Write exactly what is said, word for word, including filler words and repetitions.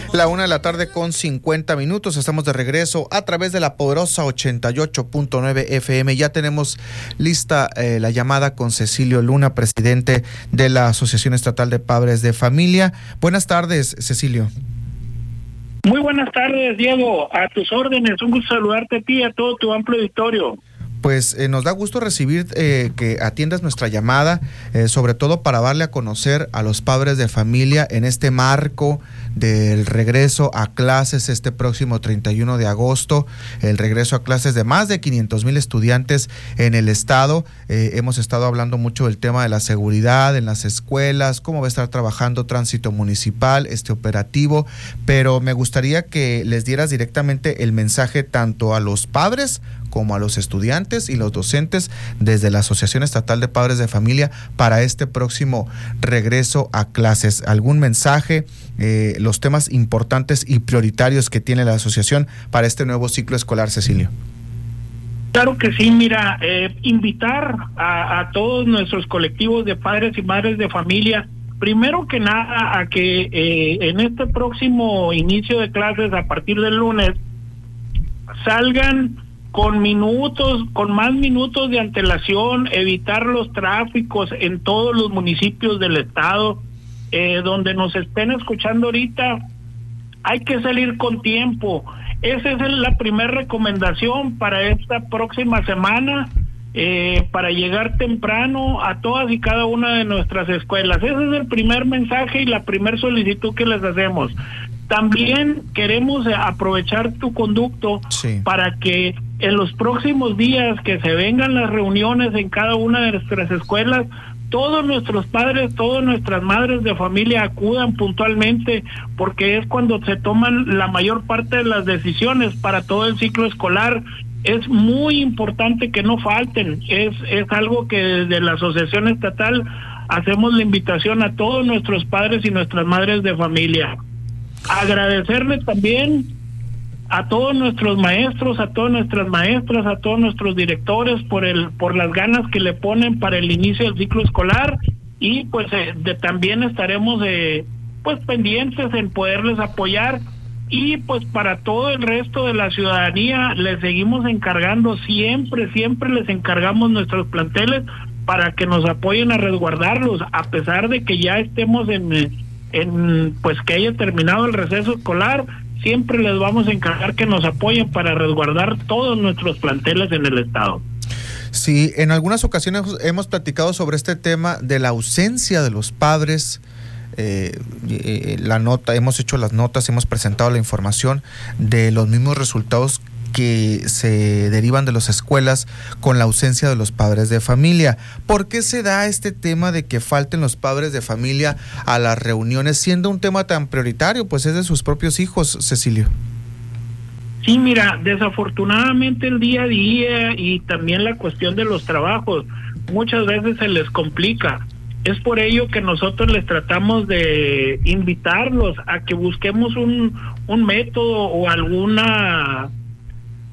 La una de la tarde con cincuenta minutos. Estamos de regreso a través de la poderosa ochenta y ocho punto nueve F M. Ya tenemos lista eh, la llamada con Cecilio Luna, presidente de la Asociación Estatal de Padres de Familia. Buenas tardes, Cecilio. Muy buenas tardes, Diego. A tus órdenes. Un gusto saludarte a ti y a todo tu amplio auditorio. Pues eh, nos da gusto recibir eh, que atiendas nuestra llamada, eh, sobre todo para darle a conocer a los padres de familia en este marco del regreso a clases este próximo treinta y uno de agosto, el regreso a clases de más de quinientos mil estudiantes en el estado. Eh, hemos estado hablando mucho del tema de la seguridad en las escuelas, cómo va a estar trabajando tránsito municipal, este operativo, pero me gustaría que les dieras directamente el mensaje tanto a los padres como a los estudiantes y los docentes desde la Asociación Estatal de Padres de Familia para este próximo regreso a clases. ¿Algún mensaje, eh, los temas importantes y prioritarios que tiene la asociación para este nuevo ciclo escolar, Cecilio? Claro que sí, mira, eh, invitar a, a todos nuestros colectivos de padres y madres de familia, primero que nada, a que eh, en este próximo inicio de clases, a partir del lunes, salgan con minutos, con más minutos de antelación, evitar los tráficos en todos los municipios del estado, eh, donde nos estén escuchando ahorita. Hay que salir con tiempo. Esa es la primera recomendación para esta próxima semana, eh, para llegar temprano a todas y cada una de nuestras escuelas. Ese es el primer mensaje y la primera solicitud que les hacemos. También queremos aprovechar tu conducto, sí, para que en los próximos días que se vengan las reuniones en cada una de nuestras escuelas, todos nuestros padres, todas nuestras madres de familia acudan puntualmente, porque es cuando se toman la mayor parte de las decisiones para todo el ciclo escolar. Es muy importante que no falten. Es, es algo que desde la Asociación Estatal hacemos la invitación a todos nuestros padres y nuestras madres de familia. Agradecerles también a todos nuestros maestros, a todas nuestras maestras, a todos nuestros directores por el por las ganas que le ponen para el inicio del ciclo escolar, y pues eh, de, también estaremos eh, pues pendientes en poderles apoyar. Y pues para todo el resto de la ciudadanía les seguimos encargando, siempre, siempre les encargamos nuestros planteles para que nos apoyen a resguardarlos, a pesar de que ya estemos en, en pues que haya terminado el receso escolar. Siempre les vamos a encargar que nos apoyen para resguardar todos nuestros planteles en el estado. Sí, en algunas ocasiones hemos platicado sobre este tema de la ausencia de los padres. Eh, eh, la nota, hemos hecho las notas, hemos presentado la información de los mismos resultados que se derivan de las escuelas con la ausencia de los padres de familia. ¿Por qué se da este tema de que falten los padres de familia a las reuniones, siendo un tema tan prioritario? Pues es de sus propios hijos, Cecilio. Sí, mira, desafortunadamente el día a día y también la cuestión de los trabajos muchas veces se les complica. Es por ello que nosotros les tratamos de invitarlos a que busquemos un, un método o alguna